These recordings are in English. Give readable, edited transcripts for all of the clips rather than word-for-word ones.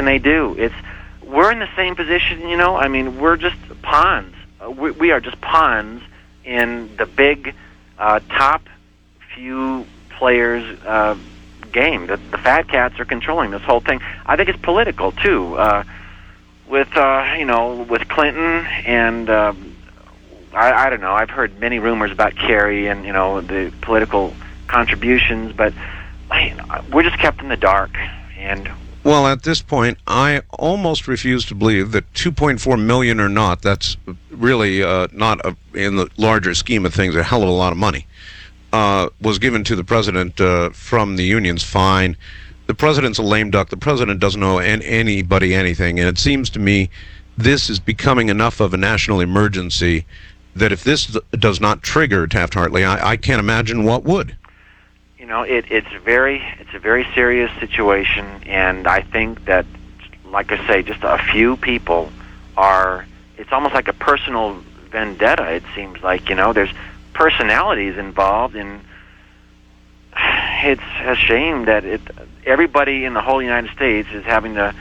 can they do? We're in the same position, I mean, we're just pawns. We are just pawns in the big top few players game. The fat cats are controlling this whole thing. I think it's political too. With Clinton and I don't know. I've heard many rumors about Kerry and the political contributions, but we're just kept in the dark. And well, at this point, I almost refuse to believe that 2.4 million or not. That's really not in the larger scheme of things a hell of a lot of money. Was given to the president from the unions. Fine. The president's a lame duck. The president doesn't owe anybody anything, and it seems to me this is becoming enough of a national emergency that if this does not trigger Taft-Hartley, I can't imagine what would. It's a very serious situation, and I think that, like I say, just a few people it's almost like a personal vendetta, it seems like, there's personalities involved, and it's a shame that everybody in the whole United States is having to,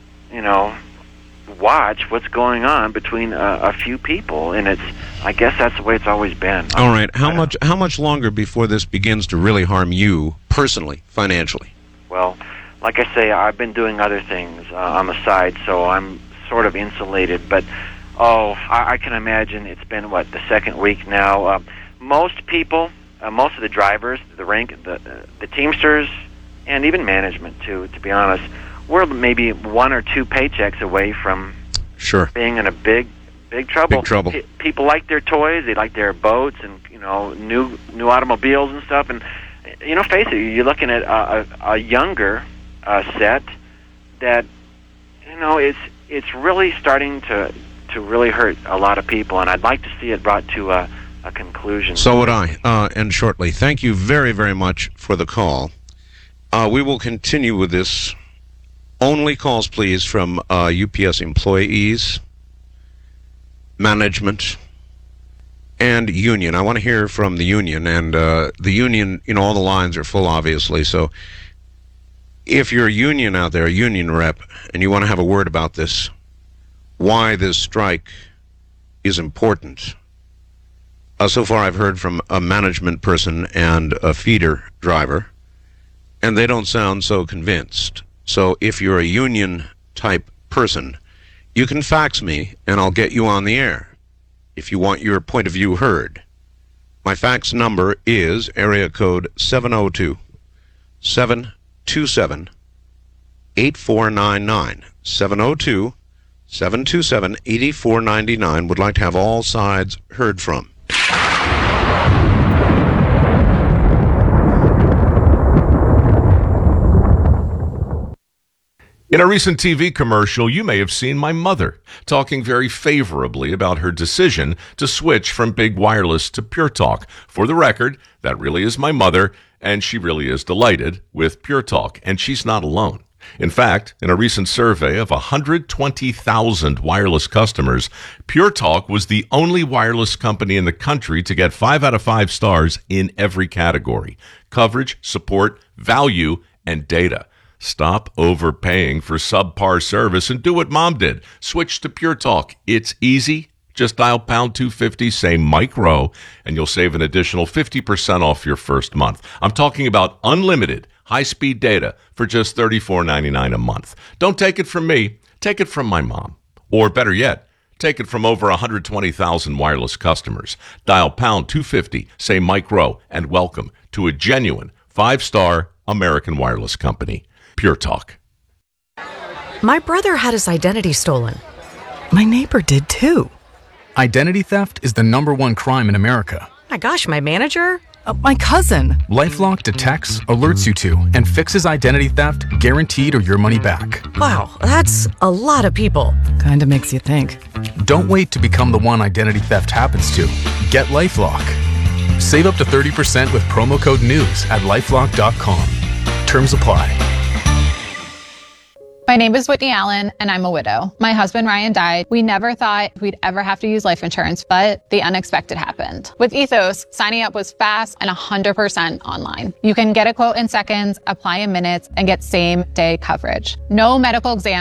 watch what's going on between a few people, and I guess that's the way it's always been. All right, how much longer before this begins to really harm you personally, financially? Well, like I say, I've been doing other things on the side, so I'm sort of insulated. But I can imagine it's been the second week now. Most people, most of the drivers, the Teamsters, and even management too, to be honest, we're maybe one or two paychecks away from being in a big trouble. Big trouble. People like their toys, they like their boats, and new automobiles and stuff. And face it, you're looking at a younger set that it's really starting to really hurt a lot of people, and I'd like to see it brought to a conclusion. So would I, and shortly. Thank you very, very much for the call. We will continue with this. Only calls, please, from UPS employees, management, and union. I want to hear from the union, and the union, all the lines are full, obviously. So if you're a union out there, a union rep, and you want to have a word about this, why this strike is important. So far, I've heard from a management person and a feeder driver, and they don't sound so convinced. So if you're a union-type person, you can fax me, and I'll get you on the air if you want your point of view heard. My fax number is area code 702-727-8499. 702-727-8499. Would like to have all sides heard from. In a recent TV commercial, you may have seen my mother talking very favorably about her decision to switch from Big Wireless to Pure Talk. For the record, that really is my mother, and she really is delighted with Pure Talk, and she's not alone. In fact, in a recent survey of 120,000 wireless customers, Pure Talk was the only wireless company in the country to get 5 out of 5 stars in every category: coverage, support, value, and data. Stop overpaying for subpar service and do what Mom did. Switch to Pure Talk. It's easy. Just dial pound 250, say Mike Rowe, and you'll save an additional 50% off your first month. I'm talking about unlimited high-speed data for just $34.99 a month. Don't take it from me. Take it from my mom. Or better yet, take it from over 120,000 wireless customers. Dial pound 250, say Mike Rowe, and welcome to a genuine 5-star American wireless company. Pure Talk. My brother had his identity stolen. My neighbor did too. Identity theft is the #1 crime in America. My gosh, my manager? My cousin. LifeLock detects, alerts you to, and fixes identity theft, guaranteed or your money back. Wow, that's a lot of people. Kinda makes you think. Don't wait to become the one identity theft happens to. Get LifeLock. Save up to 30% with promo code NEWS at LifeLock.com. Terms apply. My name is Whitney Allen, and I'm a widow. My husband, Ryan, died. We never thought we'd ever have to use life insurance, but the unexpected happened. With Ethos, signing up was fast and 100% online. You can get a quote in seconds, apply in minutes, and get same-day coverage. No medical exam